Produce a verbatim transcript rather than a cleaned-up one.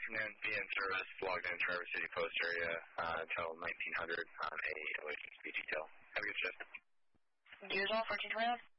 afternoon. Be in service, logged in Traverse City Post area uh, until nineteen hundred on a O H S P detail. Have a good shift. Yours all, fourteen twenty.